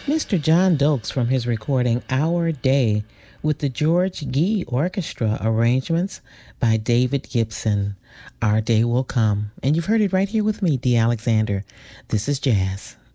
Mr. John Dokes from his recording Our Day with the George Gee Orchestra arrangements by David Gibson. Our Day Will Come. And you've heard it right here with me, Dee Alexander. This is Jazz.